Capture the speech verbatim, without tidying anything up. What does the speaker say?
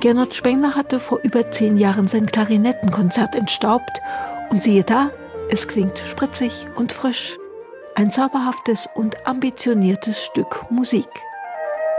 Gernot Spengler hatte vor über zehn Jahren sein Klarinettenkonzert entstaubt und siehe da, es klingt spritzig und frisch. Ein zauberhaftes und ambitioniertes Stück Musik.